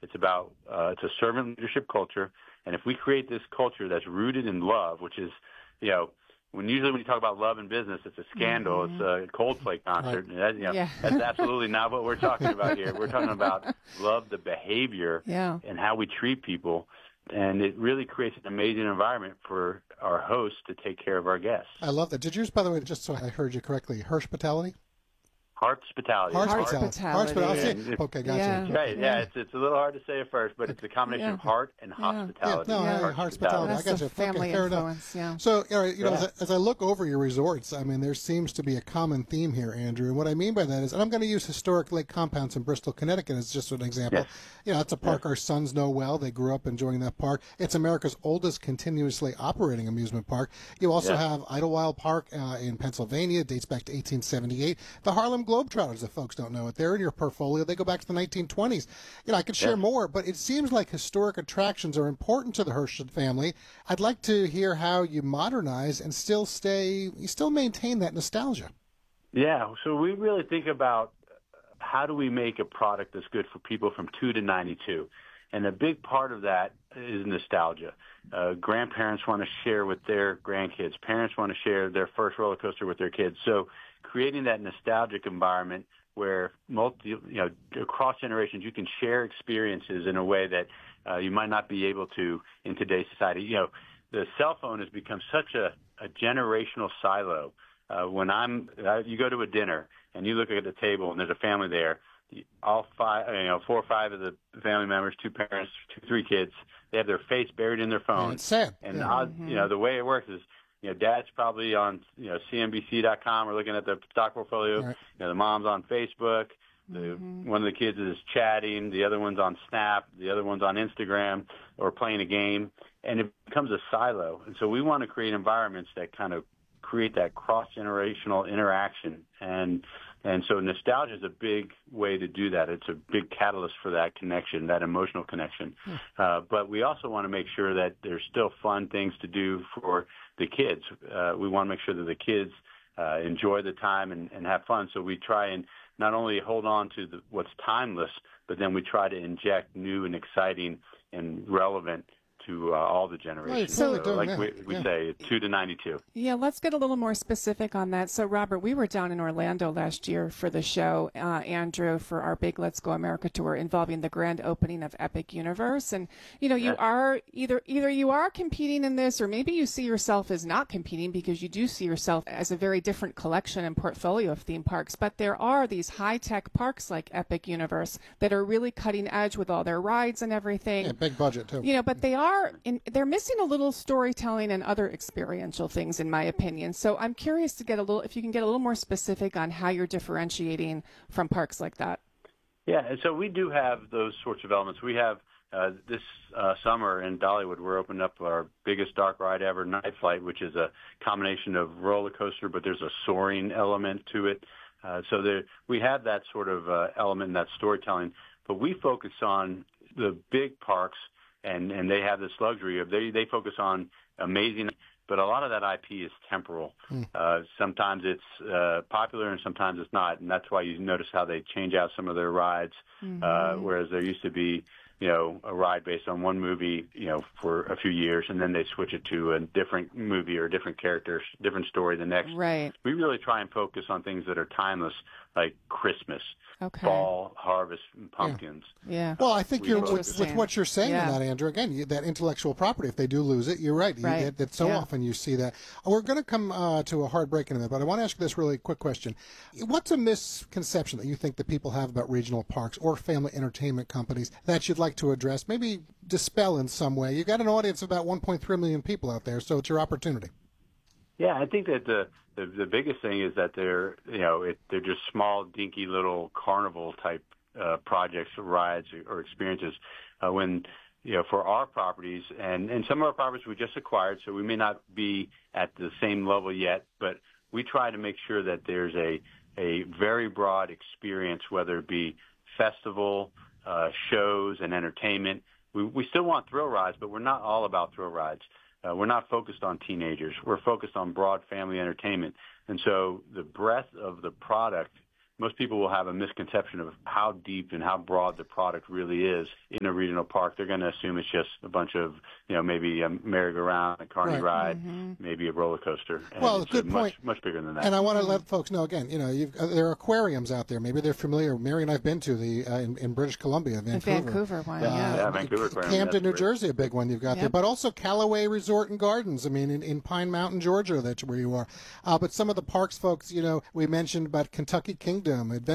It's a servant leadership culture. And if we create this culture that's rooted in love, which is, when you talk about love in business, it's a scandal. It's a Coldplay concert. Right. And that's absolutely not what we're talking about here. We're talking about love, the behavior, and how we treat people. And it really creates an amazing environment for our hosts to take care of our guests. I love that. Did you, by the way, just so I heard you correctly, Hospitality? Hospitality. Hospitality. Okay, gotcha. Yeah. Right, it's a little hard to say at first, but it's a combination of heart and hospitality. Hospitality. That's I got you. Family influence, So, as I look over your resorts, I mean, there seems to be a common theme here, Andrew. And what I mean by that is, and I'm going to use Historic Lake Compounds in Bristol, Connecticut as just an example. Yes. It's a park our sons know well. They grew up enjoying that park. It's America's oldest continuously operating amusement park. You also have Idlewild Park in Pennsylvania. It dates back to 1878. The Harlem Globetrotters, if folks don't know it, they're in your portfolio. They go back to the 1920s. I could share more, but it seems like historic attractions are important to the Hirsch family. I'd like to hear how you modernize and still maintain that nostalgia. Yeah, so we really think about how do we make a product that's good for people from 2 to 92. And a big part of that is nostalgia. Grandparents want to share with their grandkids. Parents want to share their first roller coaster with their kids. So creating that nostalgic environment where across generations you can share experiences in a way that you might not be able to in today's society. The cell phone has become such a generational silo. You go to a dinner and you look at the table and there's a family there. All 4 or 5 of the family members, 2 parents, 3 kids, they have their face buried in their phone. It's sad. And the way it works is, dad's probably on CNBC.com or looking at the stock portfolio. Right. The mom's on Facebook. One of the kids is chatting. The other one's on Snap. The other one's on Instagram or playing a game. And it becomes a silo. And so we want to create environments that kind of create that cross-generational interaction. And so nostalgia is a big way to do that. It's a big catalyst for that connection, that emotional connection. But we also want to make sure that there's still fun things to do for the kids. We want to make sure that the kids enjoy the time and have fun. So we try and not only hold on to what's timeless, but then we try to inject new and exciting and relevant to all the generations. We say 2 to 92. Yeah, let's get a little more specific on that. So, Robert, we were down in Orlando last year for the show, Andrew, for our big Let's Go America tour involving the grand opening of Epic Universe. And, you are either you are competing in this, or maybe you see yourself as not competing because you do see yourself as a very different collection and portfolio of theme parks. But there are these high-tech parks like Epic Universe that are really cutting edge with all their rides and everything. Yeah, big budget, too. But they're missing a little storytelling and other experiential things, in my opinion. So I'm curious to if you can get a little more specific on how you're differentiating from parks like that. Yeah, and so we do have those sorts of elements. We have this summer in Dollywood, we're opening up our biggest dark ride ever, Night Flight, which is a combination of roller coaster, but there's a soaring element to it. So we have that sort of element in that storytelling. But we focus on the big parks, and they have this luxury of they focus on amazing, but a lot of that IP is temporal. Sometimes it's popular and sometimes it's not, and that's why you notice how they change out some of their rides, whereas there used to be a ride based on one movie, for a few years, and then they switch it to a different movie or a different character, different story the next. Right. We really try and focus on things that are timeless, like Christmas, fall, harvest, and pumpkins. Yeah. Well, I think with what you're saying on that, Andrew, again, that intellectual property, if they do lose it, you're right. That so often you see that. We're going to come to a hard break in a minute, but I want to ask you this really quick question. What's a misconception that you think that people have about regional parks or family entertainment companies that you'd like to address, maybe dispel in some way? You've got an audience of about 1.3 million people out there, so it's your opportunity. Yeah, I think that the biggest thing is that they're just small, dinky little carnival type projects, rides, or experiences. When for our properties and some of our properties we just acquired, so we may not be at the same level yet, but we try to make sure that there's a very broad experience, whether it be festival, shows, and entertainment. We still want thrill rides, but we're not all about thrill rides. We're not focused on teenagers. We're focused on broad family entertainment. And so the breadth of the product most people will have a misconception of how deep and how broad the product really is in a regional park. They're going to assume it's just a bunch of, maybe a merry-go-round, a carny ride, maybe a roller coaster. And well, it's good point. Much bigger than that. And I want to let folks know again. There are aquariums out there. Maybe they're familiar. Mary and I've been to the in British Columbia, Vancouver. The Vancouver one, yeah, Vancouver Aquarium. Camden, New Jersey, a big one you've got there. But also Callaway Resort and Gardens. I mean, in Pine Mountain, Georgia, that's where you are. But some of the parks, folks. We mentioned about Kentucky Kingdom.